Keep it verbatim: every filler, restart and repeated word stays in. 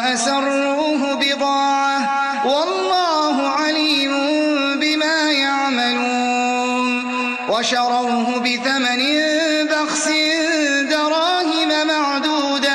أسروه بضاعة والله عليم بما يعملون وشروه بثمن بخس